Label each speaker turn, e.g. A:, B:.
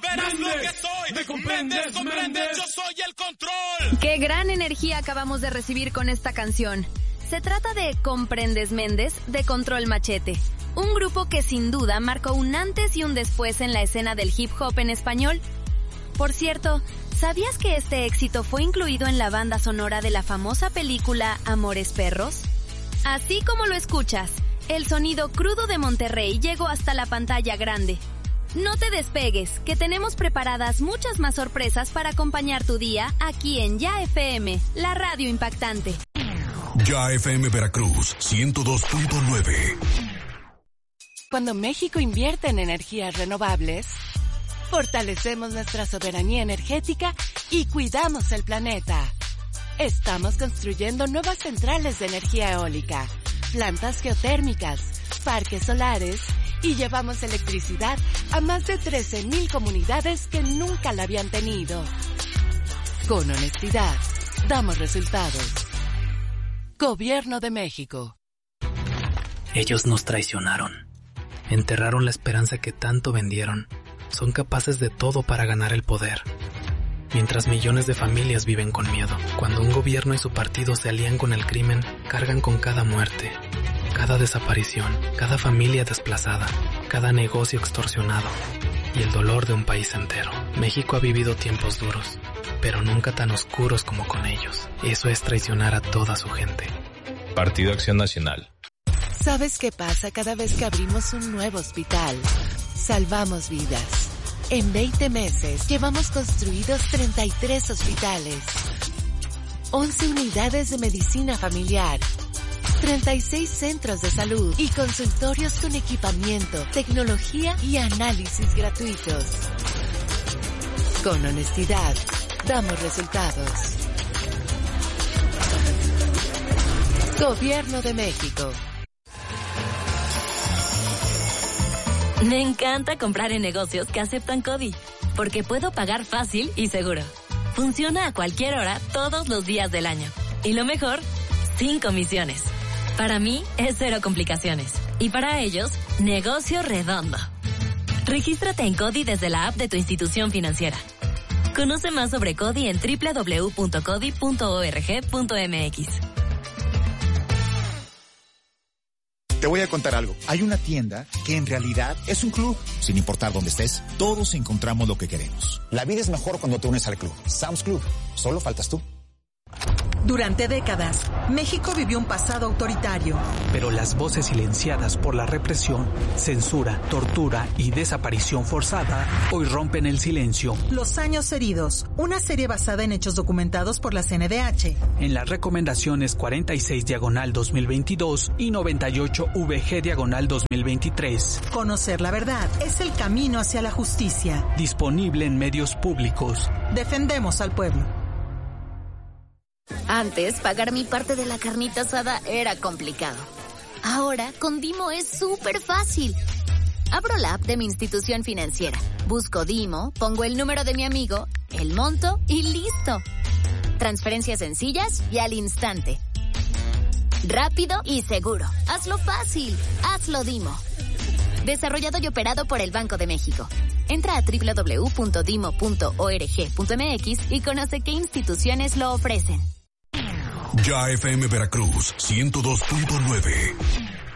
A: verás lo que soy. ¿Me comprendes? Yo soy el control.
B: Qué gran energía acabamos de recibir con esta canción. Se trata de Comprendes Méndez, de Control Machete. Un grupo que sin duda marcó un antes y un después en la escena del hip hop en español. Por cierto, ¿sabías que este éxito fue incluido en la banda sonora de la famosa película Amores Perros? Así como lo escuchas, el sonido crudo de Monterrey llegó hasta la pantalla grande. No te despegues, que tenemos preparadas muchas más sorpresas para acompañar tu día aquí en Ya FM, la radio impactante.
C: Ya FM Veracruz, 102.9.
D: Cuando México invierte en energías renovables, fortalecemos nuestra soberanía energética y cuidamos el planeta. Estamos construyendo nuevas centrales de energía eólica, plantas geotérmicas, parques solares y llevamos electricidad a más de 13,000 comunidades que nunca la habían tenido. Con honestidad, damos resultados. Gobierno de México.
E: Ellos nos traicionaron. Enterraron la esperanza que tanto vendieron. Son capaces de todo para ganar el poder. Mientras millones de familias viven con miedo. Cuando un gobierno y su partido se alían con el crimen, cargan con cada muerte, cada desaparición, cada familia desplazada, cada negocio extorsionado y el dolor de un país entero. México ha vivido tiempos duros, pero nunca tan oscuros como con ellos. Eso es traicionar a toda su gente.
F: Partido Acción Nacional.
D: ¿Sabes qué pasa cada vez que abrimos un nuevo hospital? Salvamos vidas. En 20 meses llevamos construidos 33 hospitales, 11 unidades de medicina familiar, 36 centros de salud y consultorios con equipamiento, tecnología y análisis gratuitos. Con honestidad, damos resultados. Gobierno de México.
G: Me encanta comprar en negocios que aceptan CODI, porque puedo pagar fácil y seguro. Funciona a cualquier hora, todos los días del año. Y lo mejor, sin comisiones. Para mí, es cero complicaciones. Y para ellos, negocio redondo. Regístrate en CODI desde la app de tu institución financiera. Conoce más sobre CODI en www.codi.org.mx.
H: Te voy a contar algo. Hay una tienda que en realidad es un club. Sin importar dónde estés, todos encontramos lo que queremos. La vida es mejor cuando te unes al club. Sam's Club. Solo faltas tú.
I: Durante décadas, México vivió un pasado autoritario.
J: Pero las voces silenciadas por la represión, censura, tortura y desaparición forzada hoy rompen el silencio.
I: Los años heridos, una serie basada en hechos documentados por la CNDH.
J: En las recomendaciones 46/2022 y 98VG/2023.
I: Conocer la verdad es el camino hacia la justicia.
J: Disponible en medios públicos.
I: Defendemos al pueblo.
K: Antes, pagar mi parte de la carnita asada era complicado. Ahora, con Dimo es súper fácil. Abro la app de mi institución financiera, busco Dimo, pongo el número de mi amigo, el monto y listo. Transferencias sencillas y al instante. Rápido y seguro. Hazlo fácil. Hazlo Dimo. Desarrollado y operado por el Banco de México. Entra a www.dimo.org.mx y conoce qué instituciones lo ofrecen.
C: Ya FM Veracruz, 102.9.